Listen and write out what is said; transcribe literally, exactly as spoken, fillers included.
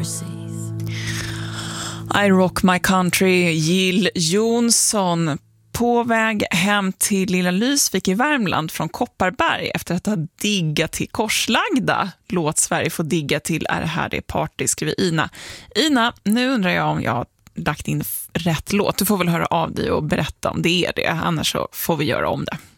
overseas. I rock my country, Jill Johnson, på väg hem till Lilla Lysvik i Värmland från Kopparberg efter att ha diggat till Korslagda. Låt Sverige få digga till är det här det party, skriver Ina. Ina, nu undrar jag om jag har lagt in rätt låt. Du får väl höra av dig och berätta om det är det, annars så får vi göra om det.